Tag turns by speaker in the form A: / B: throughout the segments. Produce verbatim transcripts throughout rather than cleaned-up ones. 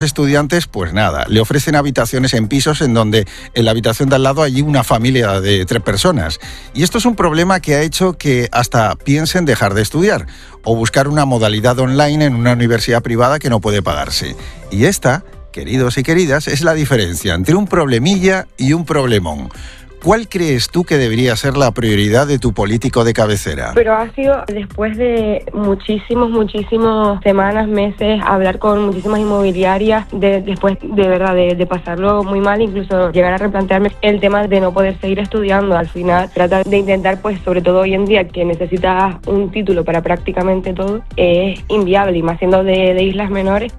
A: Estudiantes, pues nada, le ofrecen habitaciones en pisos en donde en la habitación de al lado hay una familia de tres personas. Y esto es un problema que ha hecho que hasta piensen dejar de estudiar o buscar una modalidad online en una universidad privada que no puede pagarse. Y esta, queridos y queridas, es la diferencia entre un problemilla y un problemón. ¿Cuál crees tú que debería ser la prioridad de tu político de cabecera?
B: Pero ha sido después de muchísimos, muchísimos semanas, meses, hablar con muchísimas inmobiliarias, de, después de verdad de, de pasarlo muy mal, incluso llegar a replantearme el tema de no poder seguir estudiando. Al final, tratar de intentar, pues sobre todo hoy en día, que necesitas un título para prácticamente todo, es inviable, y más siendo de, de islas menores.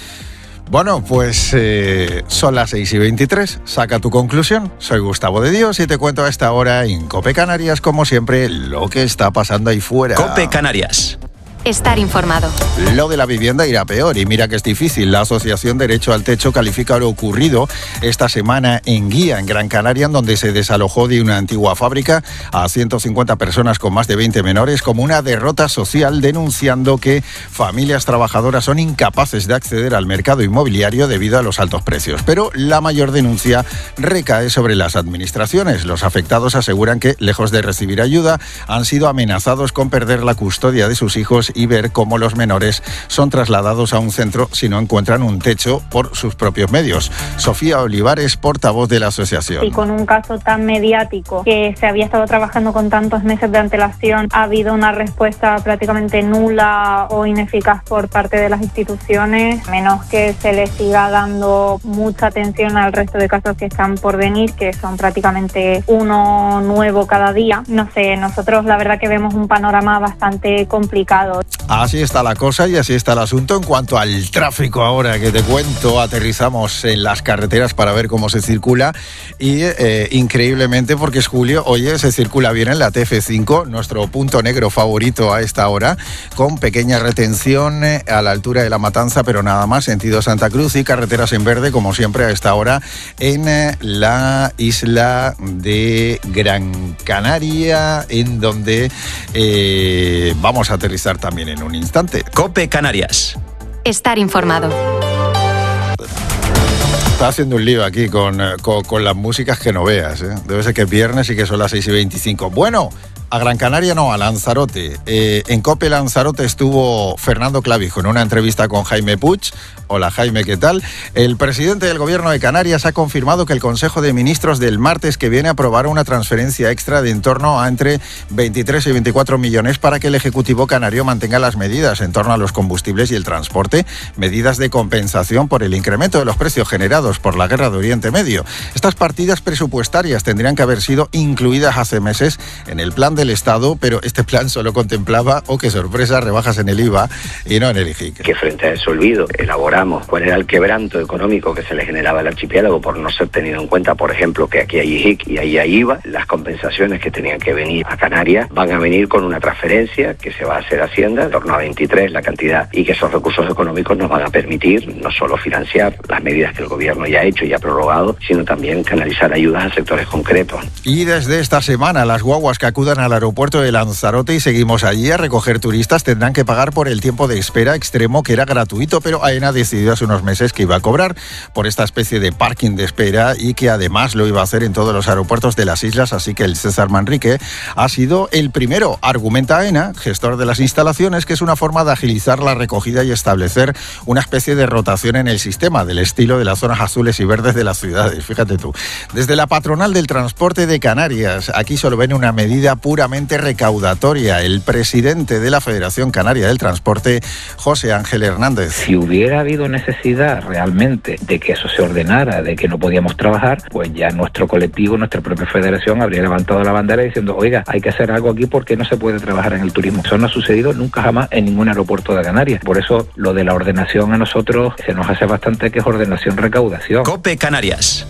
A: Bueno, pues eh, son las seis y veintitrés, saca tu conclusión. Soy Gustavo de Dios y te cuento a esta hora en COPE Canarias, como siempre, lo que está pasando ahí fuera.
C: COPE Canarias.
D: Estar informado.
A: Lo de la vivienda irá peor y mira que es difícil. La Asociación Derecho al Techo califica lo ocurrido esta semana en Guía, en Gran Canaria, en donde se desalojó de una antigua fábrica a ciento cincuenta personas con más de veinte menores, como una derrota social, denunciando que familias trabajadoras son incapaces de acceder al mercado inmobiliario debido a los altos precios. Pero la mayor denuncia recae sobre las administraciones. Los afectados aseguran que, lejos de recibir ayuda, han sido amenazados con perder la custodia de sus hijos y ver cómo los menores son trasladados a un centro si no encuentran un techo por sus propios medios. Sofía Olivares, portavoz de la asociación.
E: Y con un caso tan mediático que se había estado trabajando con tantos meses de antelación, ha habido una respuesta prácticamente nula o ineficaz por parte de las instituciones, menos que se les siga dando mucha atención al resto de casos que están por venir, que son prácticamente uno nuevo cada día. No sé, nosotros la verdad que vemos un panorama bastante complicado.
A: Así está la cosa y así está el asunto. En cuanto al tráfico ahora que te cuento, aterrizamos en las carreteras para ver cómo se circula y eh, increíblemente, porque es julio, oye, se circula bien en la T F cinco, nuestro punto negro favorito a esta hora, con pequeña retención eh, a la altura de La Matanza, pero nada más, sentido Santa Cruz, y carreteras en verde, como siempre a esta hora, en eh, la isla de Gran Canaria, en donde eh, vamos a aterrizar también en un instante.
C: COPE Canarias.
D: Estar informado.
A: Está haciendo un lío aquí con, con, con las músicas que no veas, ¿eh? Debe ser que es viernes y que son las seis y veinticinco. Bueno, a Gran Canaria no, a Lanzarote. Eh, en COPE Lanzarote estuvo Fernando Clavijo en una entrevista con Jaime Puig. Hola Jaime, ¿qué tal? El presidente del Gobierno de Canarias ha confirmado que el Consejo de Ministros del martes que viene aprobará una transferencia extra de en torno a entre veintitrés y veinticuatro millones para que el Ejecutivo canario mantenga las medidas en torno a los combustibles y el transporte, medidas de compensación por el incremento de los precios generados por la guerra de Oriente Medio. Estas partidas presupuestarias tendrían que haber sido incluidas hace meses en el plan del Estado, pero este plan solo contemplaba, oh qué sorpresa, rebajas en el I V A y no en el I G I C.
F: Que frente a ese olvido elaboramos cuál era el quebranto económico que se le generaba al archipiélago por no ser tenido en cuenta, por ejemplo, que aquí hay I G I C y ahí hay I V A. Las compensaciones que tenían que venir a Canarias van a venir con una transferencia que se va a hacer a Hacienda, en torno a veintitrés la cantidad, y que esos recursos económicos nos van a permitir no solo financiar las medidas que el gobierno ya ha hecho y ha prorrogado, sino también canalizar ayudas a sectores concretos.
A: Y desde esta semana las guaguas que acudan al aeropuerto de Lanzarote y seguimos allí a recoger turistas tendrán que pagar por el tiempo de espera extremo, que era gratuito, pero AENA decidió hace unos meses que iba a cobrar por esta especie de parking de espera y que además lo iba a hacer en todos los aeropuertos de las islas, así que el César Manrique ha sido el primero. Argumenta AENA, gestor de las instalaciones, que es una forma de agilizar la recogida y establecer una especie de rotación en el sistema, del estilo de las zonas azules y verdes de las ciudades. Fíjate tú. Desde la patronal del transporte de Canarias, aquí solo ven una medida puramente recaudatoria. El presidente de la Federación Canaria del Transporte, José Ángel Hernández.
G: Si hubiera habido necesidad realmente de que eso se ordenara, de que no podíamos trabajar, pues ya nuestro colectivo, nuestra propia federación habría levantado la bandera diciendo, oiga, hay que hacer algo aquí porque no se puede trabajar en el turismo. Eso no ha sucedido nunca jamás en ningún aeropuerto de Canarias. Por eso lo de la ordenación a nosotros se nos hace bastante, que es ordenación-recaudación.
C: COPE Canarias.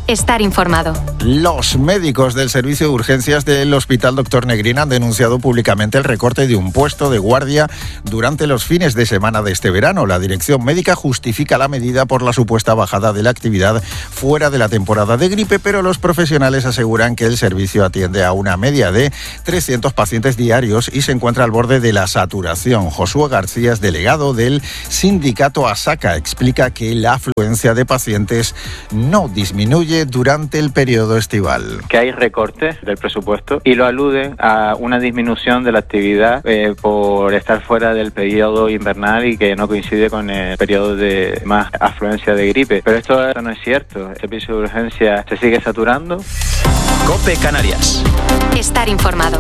D: Estar informado.
A: Los médicos del servicio de urgencias del Hospital Doctor Negrín han denunciado públicamente el recorte de un puesto de guardia durante los fines de semana de este verano. La dirección médica justifica la medida por la supuesta bajada de la actividad fuera de la temporada de gripe, pero los profesionales aseguran que el servicio atiende a una media de trescientos pacientes diarios y se encuentra al borde de la saturación. Josué García, delegado del sindicato ASACA, explica que la afluencia de pacientes no disminuye durante el periodo estival.
H: Que hay recortes del presupuesto y lo aluden a una disminución de la actividad eh, por estar fuera del periodo invernal y que no coincide con el periodo de más afluencia de gripe. Pero esto no es cierto. El servicio de urgencia se sigue saturando.
C: COPE Canarias.
D: Estar informado.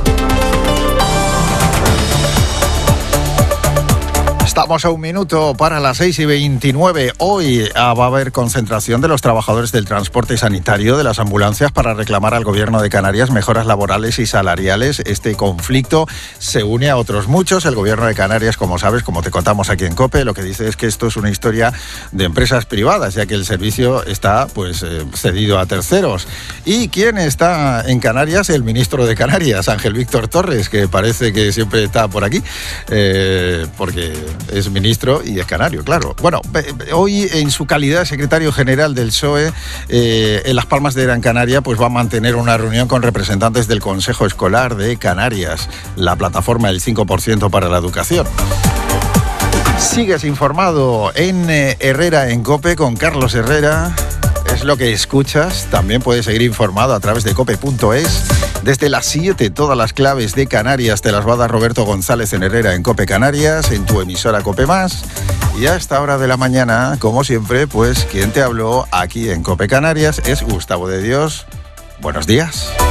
A: Estamos a un minuto para las seis y veintinueve. Hoy ah, va a haber concentración de los trabajadores del transporte sanitario de las ambulancias para reclamar al Gobierno de Canarias mejoras laborales y salariales. Este conflicto se une a otros muchos. El Gobierno de Canarias, como sabes, como te contamos aquí en COPE, lo que dice es que esto es una historia de empresas privadas, ya que el servicio está pues eh, cedido a terceros. ¿Y quién está en Canarias? El ministro de Canarias, Ángel Víctor Torres, que parece que siempre está por aquí, eh, porque es ministro y es canario, claro. Bueno, hoy en su calidad de secretario general del P S O E eh, en Las Palmas de Gran Canaria, pues va a mantener una reunión con representantes del Consejo Escolar de Canarias, la plataforma del cinco por ciento para la educación. Sigues informado en eh, Herrera en COPE con Carlos Herrera. Es lo que escuchas. También puedes seguir informado a través de cope punto es. Desde las siete, todas las claves de Canarias te las va a dar Roberto González en Herrera en COPE Canarias, en tu emisora COPE Más. Y a esta hora de la mañana, como siempre, pues quien te habló aquí en COPE Canarias es Gustavo de Dios. Buenos días.